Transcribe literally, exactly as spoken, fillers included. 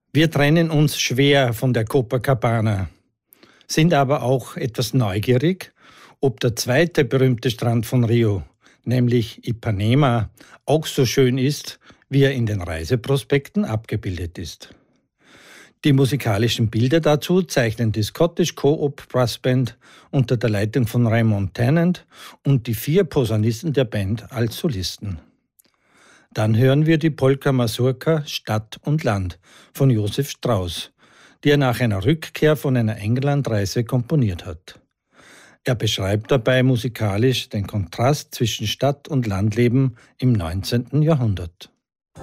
Wir trennen uns schwer von der Copacabana, sind aber auch etwas neugierig, ob der zweite berühmte Strand von Rio, nämlich Ipanema, auch so schön ist, wie er in den Reiseprospekten abgebildet ist. Die musikalischen Bilder dazu zeichnen die Scottish Co-op Brass Band unter der Leitung von Raymond Tennant und die vier Posaunisten der Band als Solisten. Dann hören wir die Polka Mazurka Stadt und Land von Josef Strauss, die er nach einer Rückkehr von einer Englandreise komponiert hat. Er beschreibt dabei musikalisch den Kontrast zwischen Stadt- und Landleben im neunzehnten Jahrhundert.